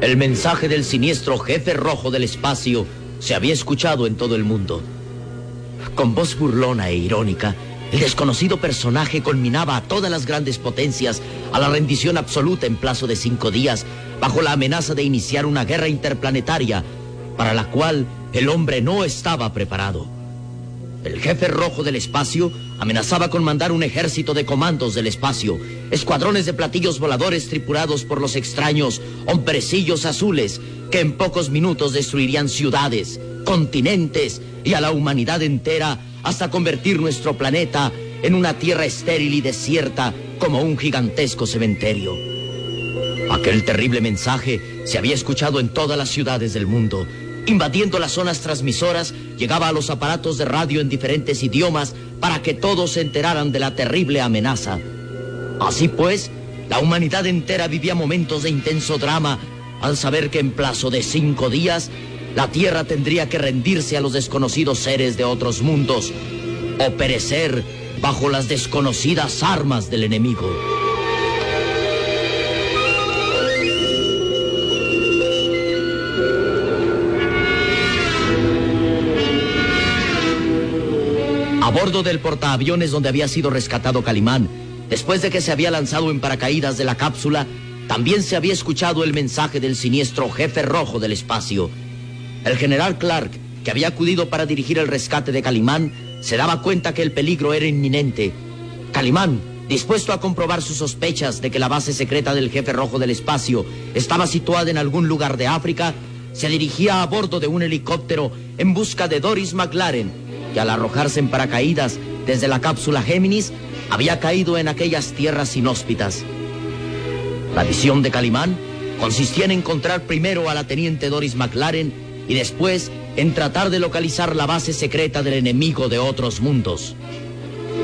El mensaje del siniestro jefe rojo del espacio se había escuchado en todo el mundo. Con voz burlona e irónica, el desconocido personaje conminaba a todas las grandes potencias a la rendición absoluta en plazo de 5 días, bajo la amenaza de iniciar una guerra interplanetaria para la cual el hombre no estaba preparado. El jefe rojo del espacio amenazaba con mandar un ejército de comandos del espacio, escuadrones de platillos voladores tripulados por los extraños hombrecillos azules que en pocos minutos destruirían ciudades, continentes y a la humanidad entera hasta convertir nuestro planeta en una tierra estéril y desierta como un gigantesco cementerio. Aquel terrible mensaje se había escuchado en todas las ciudades del mundo. Invadiendo las zonas transmisoras, llegaba a los aparatos de radio en diferentes idiomas para que todos se enteraran de la terrible amenaza. Así pues, la humanidad entera vivía momentos de intenso drama al saber que en plazo de 5 días la Tierra tendría que rendirse a los desconocidos seres de otros mundos o perecer bajo las desconocidas armas del enemigo. A bordo del portaaviones donde había sido rescatado Calimán, después de que se había lanzado en paracaídas de la cápsula, también se había escuchado el mensaje del siniestro jefe rojo del espacio. El general Clark, que había acudido para dirigir el rescate de Calimán, se daba cuenta que el peligro era inminente. Calimán, dispuesto a comprobar sus sospechas de que la base secreta del jefe rojo del espacio estaba situada en algún lugar de África, se dirigía a bordo de un helicóptero en busca de Doris McLaren, que al arrojarse en paracaídas desde la cápsula Géminis, había caído en aquellas tierras inhóspitas. La misión de Calimán consistía en encontrar primero a la teniente Doris McLaren y después en tratar de localizar la base secreta del enemigo de otros mundos.